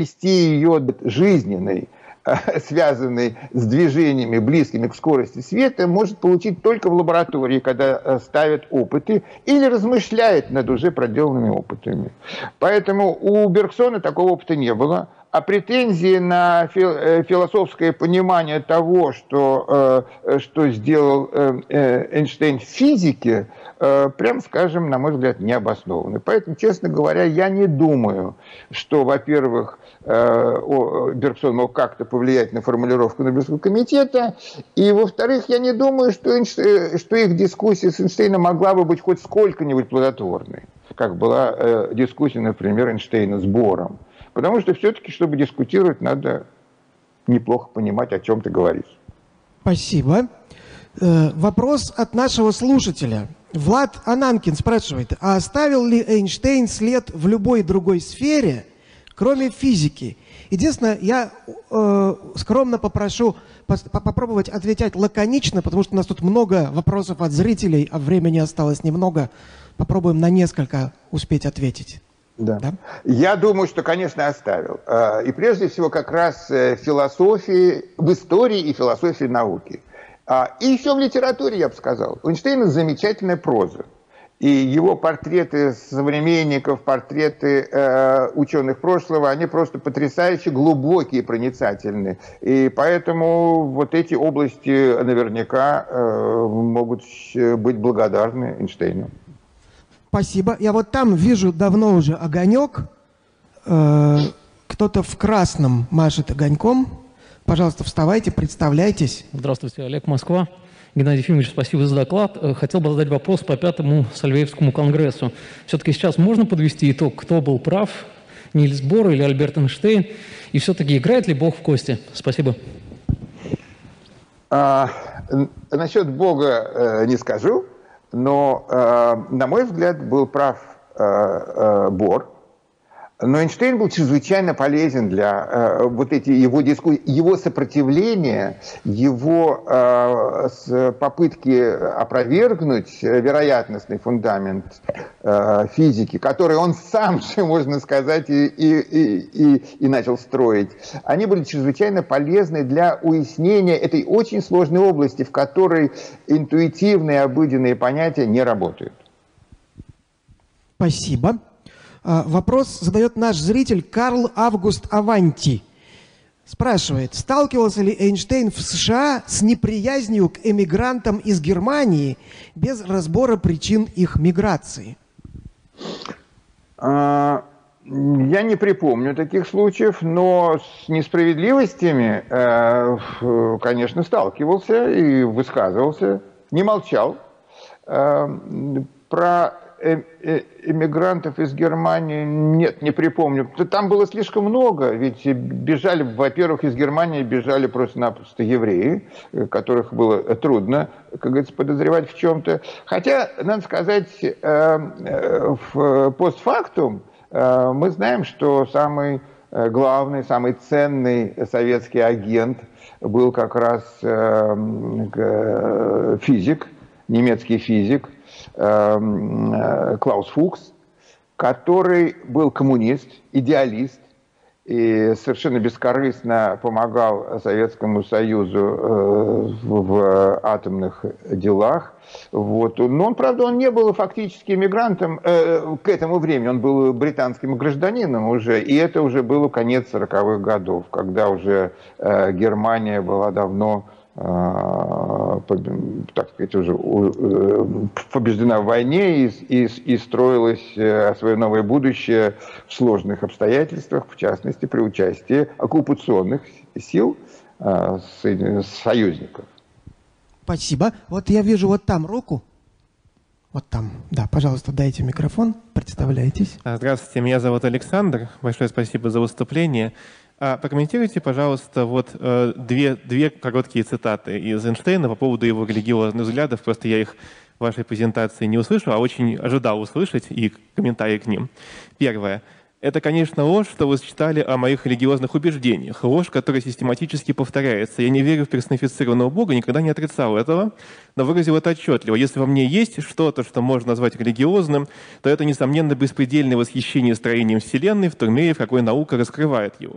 довести ее жизненной, связанный с движениями, близкими к скорости света, может получить только в лаборатории, когда ставят опыты или размышляет над уже проделанными опытами. Поэтому у Бергсона такого опыта не было. А претензии на философское понимание того, что сделал Эйнштейн в физике, прям скажем, на мой взгляд, не обоснованы. Поэтому, честно говоря, я не думаю, что, во-первых, Бергсон мог как-то повлиять на формулировку Нобелевского комитета, и, во-вторых, я не думаю, что их дискуссия с Эйнштейном могла бы быть хоть сколько-нибудь плодотворной, как была дискуссия, например, Эйнштейна с Бором. Потому что все-таки, чтобы дискутировать, надо неплохо понимать, о чем ты говоришь. Спасибо. Вопрос от нашего слушателя. Влад Ананкин спрашивает, а оставил ли Эйнштейн след в любой другой сфере, кроме физики? Единственное, я скромно попрошу попробовать отвечать лаконично, потому что у нас тут много вопросов от зрителей, а времени осталось немного. Попробуем на несколько успеть ответить. Да. Да? Я думаю, что, конечно, оставил. И прежде всего как раз в философии, в истории и философии науки. И еще в литературе, я бы сказал. У Эйнштейна замечательная проза. И его портреты современников, портреты ученых прошлого, они просто потрясающе глубокие, проницательные. И поэтому вот эти области наверняка могут быть благодарны Эйнштейну. Спасибо. Я вот там вижу давно уже огонек. Кто-то в красном машет огоньком. Пожалуйста, вставайте, представляйтесь. Здравствуйте, Олег, Москва. Геннадий Ефимович, спасибо за доклад. Хотел бы задать вопрос по 5-му Сальвеевскому конгрессу. Все-таки сейчас можно подвести итог, кто был прав, Нильс Бор или Альберт Эйнштейн? И все-таки играет ли Бог в кости? Спасибо. Насчет Бога не скажу. Но, на мой взгляд, был прав Бор. Но Эйнштейн был чрезвычайно полезен для вот эти его дискуссии, его сопротивления, его попытки опровергнуть вероятностный фундамент физики, который он сам же, можно сказать, и начал строить. Они были чрезвычайно полезны для уяснения этой очень сложной области, в которой интуитивные обыденные понятия не работают. Спасибо. Вопрос задает наш зритель Карл Август Аванти. Спрашивает, сталкивался ли Эйнштейн в США с неприязнью к эмигрантам из Германии без разбора причин их миграции? Я не припомню таких случаев, но с несправедливостями, конечно, сталкивался и высказывался, не молчал. Про эмигрантов из Германии нет, не припомню. Там было слишком много, ведь бежали, во-первых, из Германии бежали просто-напросто евреи, которых было трудно, как говорится, подозревать в чем-то. Хотя, надо сказать, в постфактум мы знаем, что самый главный, самый ценный советский агент был как раз физик, немецкий физик, Клаус Фукс, который был коммунист, идеалист и совершенно бескорыстно помогал Советскому Союзу в атомных делах. Вот. Но он, правда, он не был фактически эмигрантом к этому времени, он был британским гражданином уже, и это уже было конец 40-х годов, когда уже Германия была давно, так сказать, уже побеждена в войне и строилась свое новое будущее в сложных обстоятельствах, в частности, при участии оккупационных сил союзников. Спасибо. Вот я вижу вот там руку. Вот там. Да, пожалуйста, дайте микрофон, представляйтесь. Здравствуйте, меня зовут Александр. Большое спасибо за выступление. Прокомментируйте, пожалуйста, вот две короткие цитаты из Эйнштейна по поводу его религиозных взглядов. Просто я их в вашей презентации не услышал, а очень ожидал услышать и комментарии к ним. Первое. Это, конечно, ложь, что вы читали о моих религиозных убеждениях. Ложь, которая систематически повторяется. Я не верю в персонифицированного Бога, никогда не отрицал этого, но выразил это отчетливо. Если во мне есть что-то, что можно назвать религиозным, то это, несомненно, беспредельное восхищение строением Вселенной в той мере, в какой наука раскрывает его.